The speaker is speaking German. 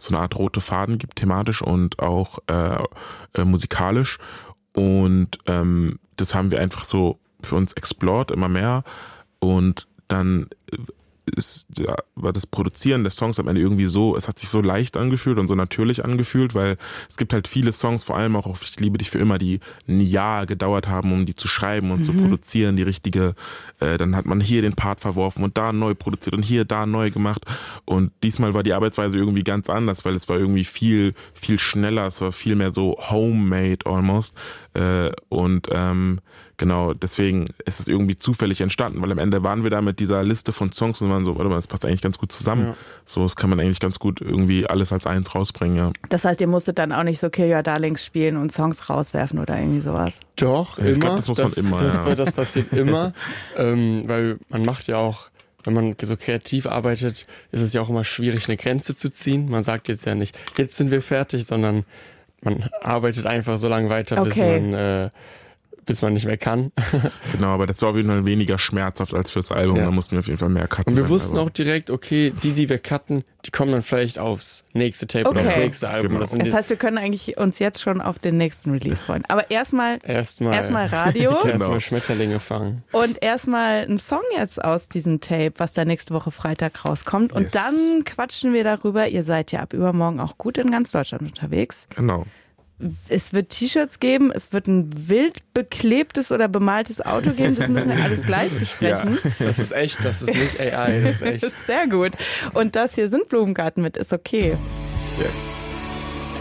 so eine Art rote Faden gibt, thematisch und auch musikalisch. Und das haben wir einfach so für uns explored, immer mehr. Und dann war das Produzieren der Songs am Ende irgendwie so, es hat sich so leicht angefühlt und so natürlich angefühlt, weil es gibt halt viele Songs, vor allem auch auf Ich liebe dich für immer, die ein Jahr gedauert haben, um die zu schreiben und zu produzieren, die richtige, dann hat man hier den Part verworfen und da neu produziert und hier da neu gemacht und diesmal war die Arbeitsweise irgendwie ganz anders, weil es war irgendwie viel, viel schneller, es war viel mehr so homemade almost und genau, deswegen ist es irgendwie zufällig entstanden, weil am Ende waren wir da mit dieser Liste von Songs und waren so, warte mal, das passt eigentlich ganz gut zusammen. Ja. So, das kann man eigentlich ganz gut irgendwie alles als eins rausbringen, ja. Das heißt, ihr musstet dann auch nicht so Kill Your Darlings spielen und Songs rauswerfen oder irgendwie sowas? Doch, ja, immer. Ich glaube, das muss man immer, das passiert immer, weil man macht ja auch, wenn man so kreativ arbeitet, ist es ja auch immer schwierig, eine Grenze zu ziehen. Man sagt jetzt ja nicht, jetzt sind wir fertig, sondern man arbeitet einfach so lange weiter, bis man nicht mehr kann. Genau, aber das war auf jeden Fall weniger schmerzhaft als fürs Album. Da mussten wir auf jeden Fall mehr cutten. Und wir wussten auch direkt, okay, die wir cutten, die kommen dann vielleicht aufs nächste Tape oder aufs nächste Album. Genau. Das heißt, wir können eigentlich uns jetzt schon auf den nächsten Release freuen. Aber erstmal Radio. Erstmal Schmetterlinge fangen. Und erstmal ein Song jetzt aus diesem Tape, was da nächste Woche Freitag rauskommt. Und dann quatschen wir darüber. Ihr seid ja ab übermorgen auch gut in ganz Deutschland unterwegs. Genau. Es wird T-Shirts geben, es wird ein wild beklebtes oder bemaltes Auto geben, das müssen wir alles gleich besprechen. Ja, das ist echt, das ist nicht AI, das ist echt. Das ist sehr gut. Und das hier sind Blumengarten mit Ist okay. Yes.